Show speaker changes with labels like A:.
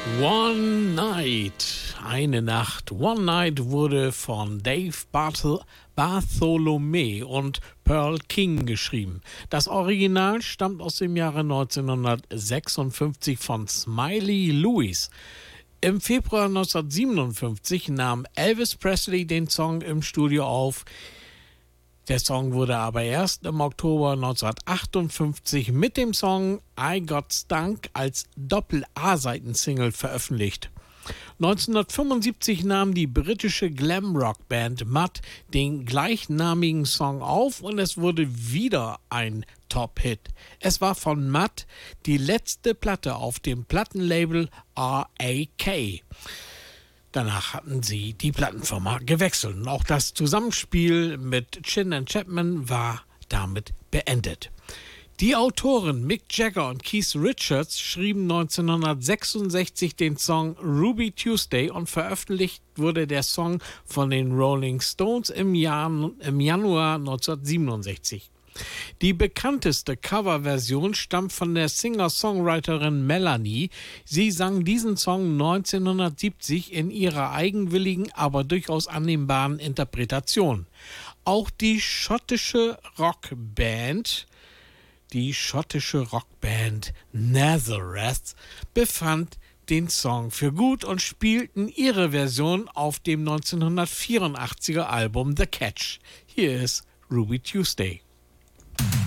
A: One Night, eine Nacht. One Night wurde von Dave Bartholomew und Pearl King geschrieben. Das Original stammt aus dem Jahre 1956 von Smiley Lewis. Im Februar 1957 nahm Elvis Presley den Song im Studio auf. Der Song wurde aber erst im Oktober 1958 mit dem Song I Got Stunk als Doppel-A-Seiten-Single veröffentlicht. 1975 nahm die britische Glam-Rock-Band Mud den gleichnamigen Song auf und es wurde wieder ein Top-Hit. Es war von Mud die letzte Platte auf dem Plattenlabel RAK. Danach hatten sie die Plattenfirma gewechselt und auch das Zusammenspiel mit Chin and Chapman war damit beendet. Die Autoren Mick Jagger und Keith Richards schrieben 1966 den Song Ruby Tuesday und veröffentlicht wurde der Song von den Rolling Stones im Januar 1967. Die bekannteste Coverversion stammt von der Singer-Songwriterin Melanie. Sie sang diesen Song 1970 in ihrer eigenwilligen, aber durchaus annehmbaren Interpretation. Auch die schottische Rockband Nazareth befand den Song für gut und spielten ihre Version auf dem 1984er Album The Catch. Hier ist Ruby Tuesday.